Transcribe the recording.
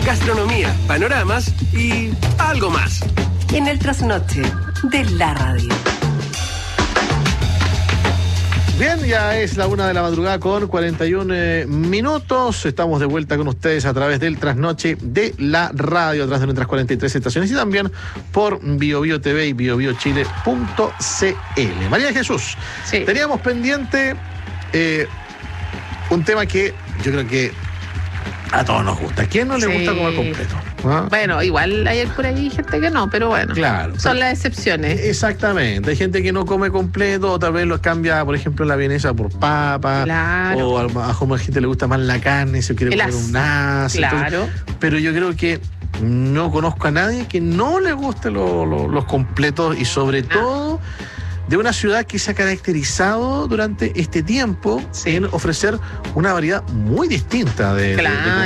gastronomía, panoramas y algo más. En el trasnoche de la radio. Bien, ya es la 1 de la madrugada con 41 minutos. Estamos de vuelta con ustedes a través del trasnoche de la radio, a través de nuestras 43 estaciones y también por BioBio TV y biobiochile.cl. María Jesús, sí. Teníamos pendiente un tema que yo creo que a todos nos gusta. ¿A quién no le gusta comer completo? ¿Ah? Bueno, igual hay por ahí gente que no, pero bueno. Claro. Son las excepciones. Exactamente. Hay gente que no come completo, o tal vez lo cambia, por ejemplo, la vienesa por papa. Claro. O a lo mejor a la gente le gusta más la carne, se quiere comer un as. Claro. Entonces, pero yo creo que no conozco a nadie que no le guste los completos y sobre todo de una ciudad que se ha caracterizado durante este tiempo en ofrecer una variedad muy distinta de